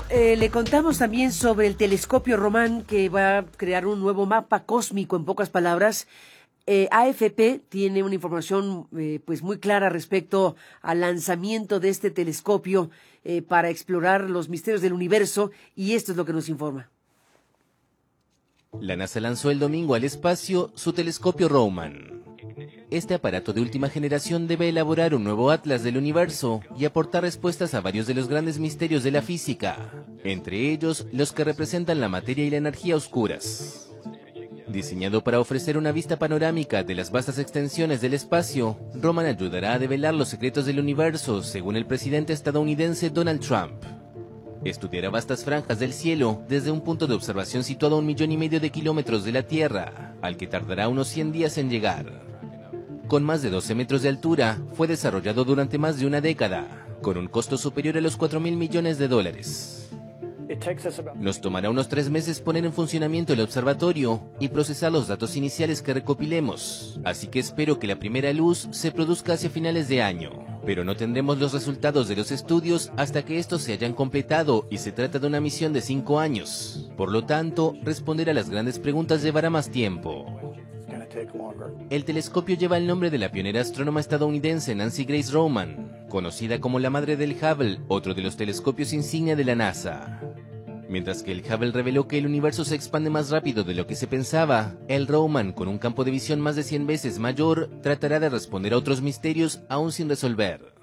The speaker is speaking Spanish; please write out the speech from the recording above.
le contamos también sobre el telescopio Roman que va a crear un nuevo mapa cósmico, en pocas palabras. AFP tiene una información pues muy clara respecto al lanzamiento de este telescopio para explorar los misterios del universo, y esto es lo que nos informa. La NASA lanzó el domingo al espacio su telescopio Roman. Este aparato de última generación debe elaborar un nuevo atlas del universo y aportar respuestas a varios de los grandes misterios de la física, entre ellos los que representan la materia y la energía oscuras. Diseñado para ofrecer una vista panorámica de las vastas extensiones del espacio, Roman ayudará a develar los secretos del universo, según el presidente estadounidense Donald Trump. Estudiará vastas franjas del cielo desde un punto de observación situado a 1,5 millones de kilómetros de la Tierra, al que tardará unos 100 días en llegar. Con más de 12 metros de altura, fue desarrollado durante más de una década, con un costo superior a los $4.000 millones. Nos tomará unos 3 meses poner en funcionamiento el observatorio y procesar los datos iniciales que recopilemos, así que espero que la primera luz se produzca hacia finales de año, pero no tendremos los resultados de los estudios hasta que estos se hayan completado y se trata de una misión de 5 años. Por lo tanto, responder a las grandes preguntas llevará más tiempo. El telescopio lleva el nombre de la pionera astrónoma estadounidense Nancy Grace Roman, conocida como la madre del Hubble, otro de los telescopios insignia de la NASA. Mientras que el Hubble reveló que el universo se expande más rápido de lo que se pensaba, el Roman, con un campo de visión más de 100 veces mayor, tratará de responder a otros misterios aún sin resolver.